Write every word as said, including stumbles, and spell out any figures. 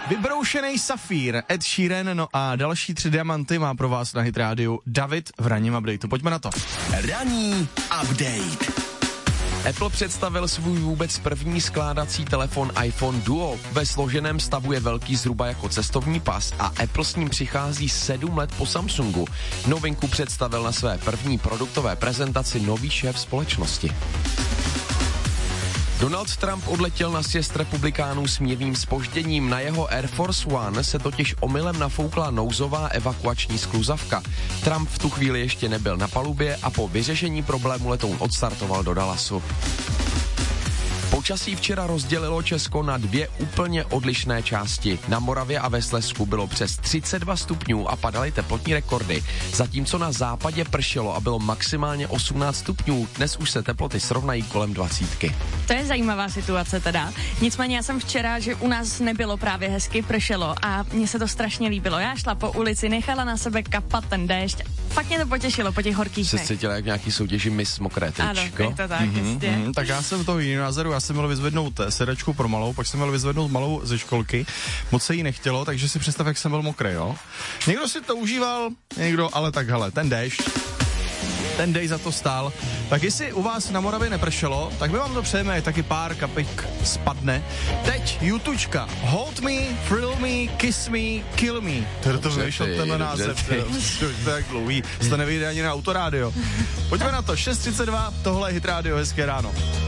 Vybroušený safír, Ed Sheeran, no a další tři diamanty má pro vás na Hit rádiu David v ranním updateu. Pojďme na to. Ranní update. Apple představil svůj vůbec první skládací telefon iPhone Duo. Ve složeném stavu je velký zhruba jako cestovní pas a Apple s ním přichází sedm let po Samsungu. Novinku představil na své první produktové prezentaci nový šéf společnosti. Donald Trump odletěl na sjezd republikánů s mírným zpožděním. Na jeho Air Force One se totiž omylem nafoukla nouzová evakuační skluzavka. Trump v tu chvíli ještě nebyl na palubě a po vyřešení problému letoun odstartoval do Dallasu. Počasí včera rozdělilo Česko na dvě úplně odlišné části. Na Moravě a ve Slezsku bylo přes třicet dva stupňů a padaly teplotní rekordy, zatímco na západě pršelo a bylo maximálně osmnáct stupňů. Dnes už se teploty srovnají kolem dvacítky. To je zajímavá situace teda. Nicméně já jsem včera, že u nás nebylo právě hezky, pršelo a mně se to strašně líbilo. Já šla po ulici, nechala na sebe kapat ten déšť. Fakt mě to potěšilo po těch horkých dnech. Se cítila jak v nějaký soutěži Miss Mokré tričko. Ano, je to tak, mm-hmm, jistě. Mm-hmm, tak já jsem toho jiného názoru, já jsem měl vyzvednout sedačku pro malou, pak jsem měl vyzvednout malou ze školky, moc se jí nechtělo, takže si představ, jak jsem byl mokrý, jo. Někdo si to užíval, někdo, ale tak hele, ten déšť, ten dej za to stál. Tak jestli u vás na Moravě nepršelo, tak my vám to přejeme, taky pár kapik spadne. Teď YouTučka. Hold me, thrill me, kiss me, kill me. To to vyšlo tenhle název. To je tak dlouhý. To nevyjde ani na autorádio. Pojďme na to. šest třicet dva, tohle je Hit rádio, hezké ráno.